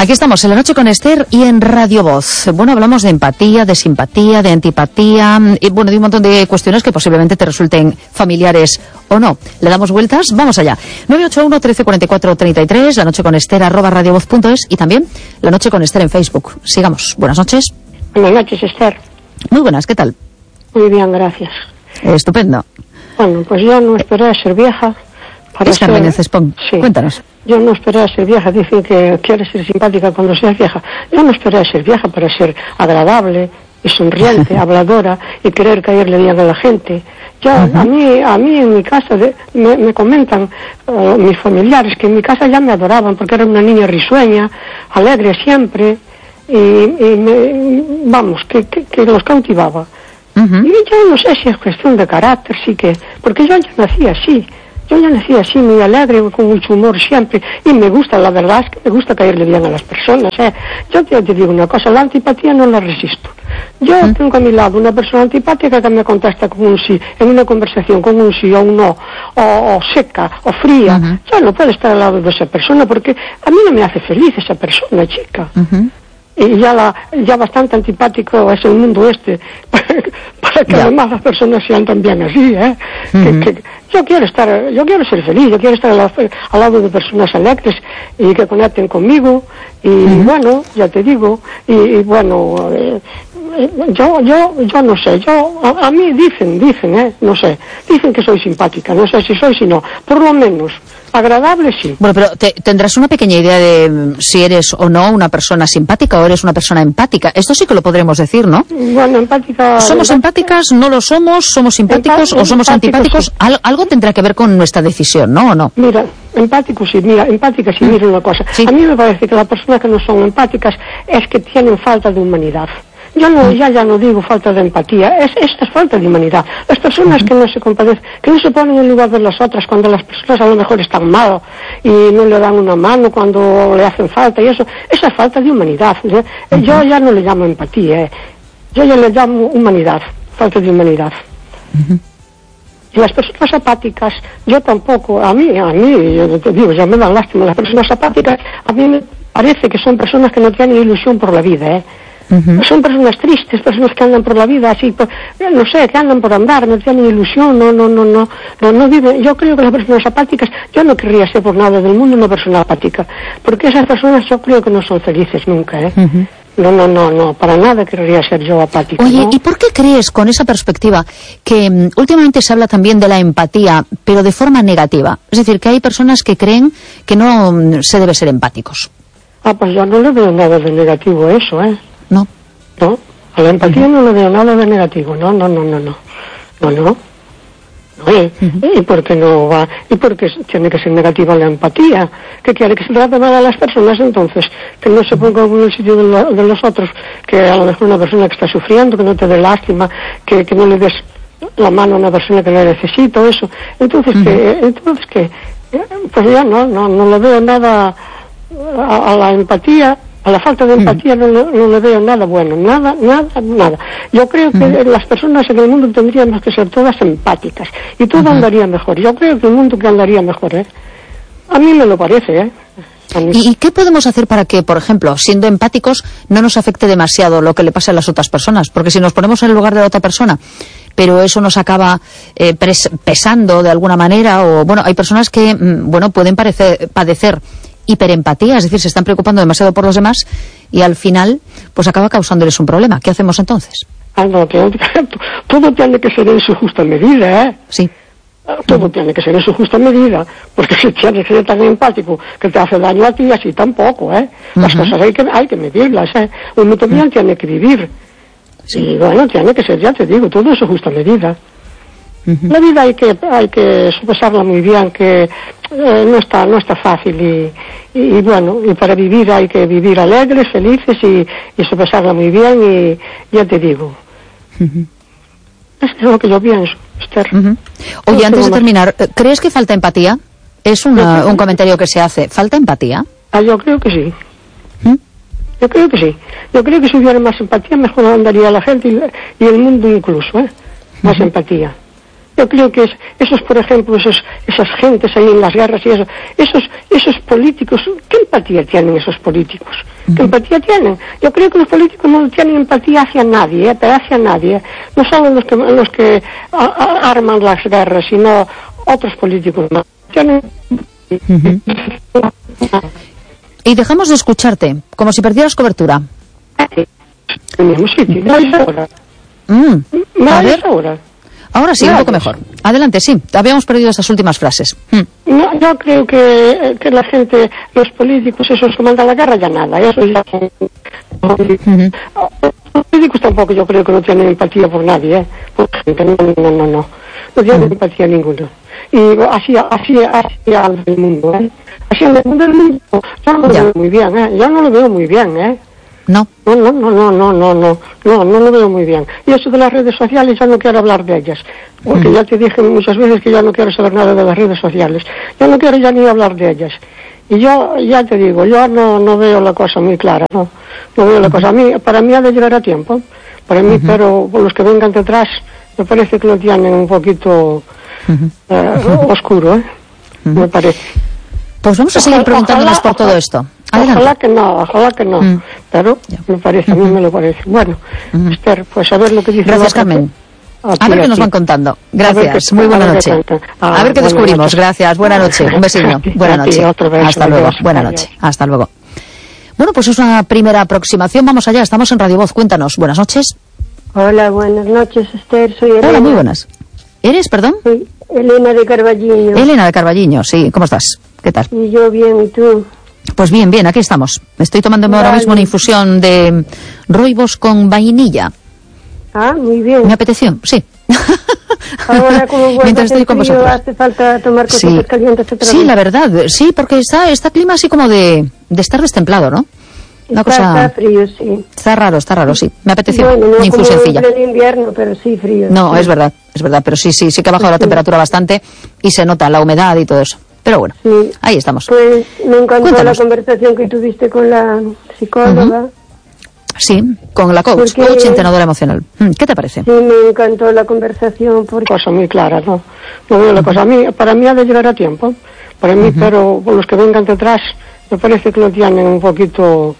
Aquí estamos en La Noche con Esther y en Radio Voz. Bueno, hablamos de empatía, de simpatía, de antipatía y bueno, de un montón de cuestiones que posiblemente te resulten familiares o no. ¿Le damos vueltas? Vamos allá. 981 13 44 33, La Noche con Esther @radiovoz.es y también La Noche con Esther en Facebook. Sigamos. Buenas noches. Buenas noches, Esther. Muy buenas, ¿qué tal? Muy bien, gracias. Estupendo. Bueno, pues yo no esperé a ser vieja para Es Carmen Cespón. Sí. Cuéntanos. Yo no esperé a ser vieja. Dicen que quieres ser simpática cuando seas vieja. Yo no esperé a ser vieja para ser agradable y sonriente, habladora y querer caerle bien a la gente. Yo, a mí en mi casa me comentan mis familiares que en mi casa ya me adoraban porque era una niña risueña, alegre siempre y vamos, que los cautivaba. Y yo no sé si es cuestión de carácter, sí que, porque yo ya nací así. Yo ya nací así, muy alegre, con mucho humor siempre, y me gusta, la verdad es que me gusta caerle bien a las personas. Yo te digo una cosa, la antipatía no la resisto. Yo tengo a mi lado una persona antipática que me contesta con un sí, en una conversación con un sí o un no, o seca, o fría. Yo no puedo estar al lado de esa persona porque a mí no me hace feliz esa persona, chica. Y ya bastante antipático es el mundo para que además las personas sean también así, que yo quiero ser feliz, yo quiero estar al lado de personas alegres y que conecten conmigo y bueno, ya te digo, y bueno, yo no sé, a mí dicen, no sé, dicen que soy simpática, no sé si soy, si no, por lo menos agradable sí. Bueno, pero tendrás una pequeña idea de si eres o no una persona simpática o eres una persona empática. Esto sí que lo podremos decir, ¿no? Bueno, empática... ¿Somos empáticas? ¿No lo somos? ¿Somos simpáticos o somos antipáticos? Sí. Algo tendrá que ver con nuestra decisión, ¿no? ¿O no? Mira, empática sí, mira una cosa. Sí. A mí me parece que las personas que no son empáticas es que tienen falta de humanidad. Yo ya no digo falta de empatía, esta es falta de humanidad. Las personas que no se compadecen, que no se ponen en lugar de las otras cuando las personas a lo mejor están mal y no le dan una mano cuando le hacen falta y eso, esa es falta de humanidad. Yo ya no le llamo empatía, yo ya le llamo humanidad, falta de humanidad. Y las personas apáticas, yo tampoco, a mí, yo te digo, ya me dan lástima, las personas apáticas, a mí me parece que son personas que no tienen ilusión por la vida, Son personas tristes, personas que andan por la vida así, no sé, que andan por andar, no tienen ilusión, no viven. Yo creo que las personas apáticas, yo no querría ser por nada del mundo una persona apática, porque esas personas yo creo que no son felices nunca, No, para nada querría ser yo apática. Oye, ¿no? ¿Y por qué crees, con esa perspectiva, que últimamente se habla también de la empatía, pero de forma negativa? Es decir, que hay personas que creen que no se debe ser empáticos. Pues yo no le veo nada de negativo a eso, No. No, a la empatía no le veo nada de negativo, no. ¿Y por qué no va? ¿Y por qué tiene que ser negativa la empatía? ¿Qué quiere? ¿Que se trate mal a las personas entonces? Que no se ponga en el sitio de los otros, que a lo mejor una persona que está sufriendo, que no te dé lástima, que no le des la mano a una persona que la necesita o eso. Entonces, ¿qué? Pues ya no le veo nada a la empatía. A la falta de empatía no le veo nada bueno, nada. Yo creo que las personas en el mundo tendríamos que ser todas empáticas y todo andaría mejor. Yo creo que el mundo que andaría mejor, A mí me lo parece, ¿Y qué podemos hacer para que, por ejemplo, siendo empáticos, no nos afecte demasiado lo que le pasa a las otras personas? Porque si nos ponemos en el lugar de la otra persona, pero eso nos acaba pesando de alguna manera, o bueno, hay personas que, pueden padecer hiperempatía, es decir, se están preocupando demasiado por los demás y al final pues acaba causándoles un problema. ¿Qué hacemos entonces? No, todo tiene que ser en su justa medida, Sí. Todo tiene que ser en su justa medida, porque si tienes que ser tan empático que te hace daño a ti, así tampoco, Las cosas hay que medirlas, Uno también tiene que vivir. Sí. Y bueno, tiene que ser, ya te digo, todo en su justa medida. La vida hay que sopesarla muy bien, que no está fácil y bueno, y para vivir hay que vivir alegres, felices y sopesarla muy bien y ya te digo. Es lo que yo pienso, Esther. Oye, antes de terminar, ¿crees que falta empatía? Es un comentario que se hace. ¿Falta empatía? Yo creo que sí. Yo creo que sí. Yo creo que si hubiera más empatía mejor andaría la gente y el mundo incluso, Más empatía. Yo creo que esos, por ejemplo, esas gentes ahí en las guerras y esos políticos, ¿qué empatía tienen esos políticos? ¿Qué empatía tienen? Yo creo que los políticos no tienen empatía hacia nadie, pero hacia nadie. No son los que arman las guerras, sino otros políticos más. Tienen... Y dejamos de escucharte, como si perdieras cobertura. En el mismo sitio, no es ahora. A ver. Ahora. Ahora sí, un poco mejor. Adelante, sí. Habíamos perdido esas últimas frases. No, yo creo que la gente, los políticos, esos que mandan la guerra, ya nada. Eso ya... Los políticos tampoco yo creo que no tienen empatía por nadie, por gente. No tienen empatía ninguna. Y así al del mundo, Así al mundo del mundo. Yo no lo veo muy bien, Yo no lo veo muy bien, No lo veo muy bien. Y eso de las redes sociales, ya no quiero hablar de ellas, porque ya te dije muchas veces que ya no quiero saber nada de las redes sociales. Yo no quiero ya ni hablar de ellas. Y yo, ya te digo, yo no veo la cosa muy clara, no veo la cosa. Para mí ha de llegar a tiempo, para mí, pero los que vengan detrás, me parece que lo tienen un poquito oscuro, me parece. Pues vamos a seguir preguntándonos por todo esto. Adelante. Ojalá que no. Pero me parece, a mí me lo parece. Bueno, Esther, pues a ver lo que dice. Gracias, Carmen. A ver qué nos van contando. Gracias. Muy buena noche. A ver qué descubrimos. Gracias. Buena noche. Un besito. Buena noche. Hasta luego. Buena noche. Hasta luego. Bueno, pues es una primera aproximación. Vamos allá. Estamos en Radio Voz. Cuéntanos. Buenas noches. Hola, buenas noches, Esther. Soy Elena. Hola, muy buenas. ¿Eres, perdón? Soy Elena de Carballiño. Elena de Carballiño, sí. ¿Cómo estás? ¿Qué tal? Y yo bien, ¿y tú? Pues bien, aquí estamos. Estoy tomándome ahora mismo una infusión de roibos con vainilla. Ah, muy bien. ¿Me apeteció? Sí. Ahora, como mientras estoy con vosotros, hace falta tomar cositas calientes otra vez. Sí, la verdad, sí, porque está clima así como de estar destemplado, ¿no? Está frío, sí. Está raro, sí. Me apeteció una infusioncilla. No como en invierno, pero sí frío. No, sí. es verdad, pero sí que ha bajado la temperatura bastante y se nota la humedad y todo eso. Pero bueno, ahí estamos. Pues me encantó la conversación que tuviste con la psicóloga. Sí, con la coach entrenadora emocional. ¿Qué te parece? Sí, me encantó la conversación porque... Cosa muy clara, no veo la cosa. Para mí ha de llegar a tiempo, para mí, pero los que vengan detrás, me parece que lo tienen un poquito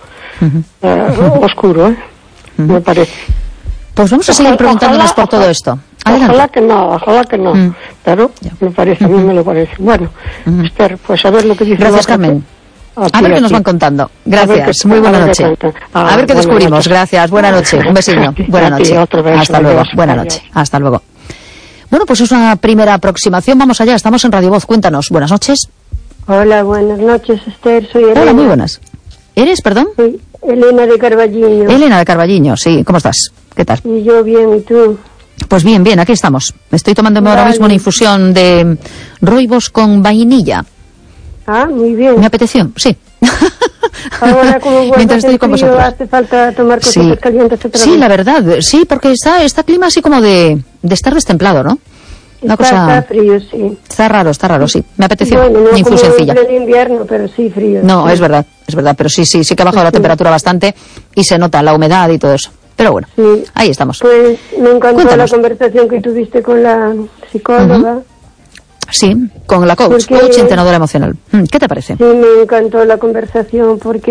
oscuro, me parece. Pues vamos a seguir preguntándonos por todo esto. Adelante. Ojalá que no. Pero me parece, a mí me lo parece. Bueno, Esther, pues a ver lo que dice. Gracias, Carmen. A ver qué nos van contando. Gracias. Muy buena noche. A ver qué descubrimos. Gracias. Buena noche. Un besito. Buena noche. Hasta luego. Buena noche. Hasta luego. Bueno, pues es una primera aproximación. Vamos allá. Estamos en Radio Voz. Cuéntanos. Buenas noches. Hola, buenas noches, Esther. Soy Elena. Hola, muy buenas. ¿Eres, perdón? Soy Elena de Carballiño. Elena de Carballiño, sí. ¿Cómo estás? ¿Qué tal? Y yo bien, ¿y tú? Pues bien, aquí estamos. Estoy tomándome ahora mismo una infusión de roibos con vainilla. Ah, muy bien. ¿Me apeteció? Sí. Ahora, como mientras estoy con vosotros, hace falta tomar cositas calientes otra vez. Sí, la verdad, sí, porque está clima así como de estar destemplado, ¿no? Está frío, sí. Está raro, sí. Me apeteció una infusioncilla. Como en invierno, pero sí frío. No, sí. es verdad, pero sí que ha bajado la temperatura bastante y se nota la humedad y todo eso. Pero bueno, ahí estamos. Pues me encantó la conversación que tuviste con la psicóloga. Sí, con la coach entrenadora emocional. ¿Qué te parece? Sí, me encantó la conversación porque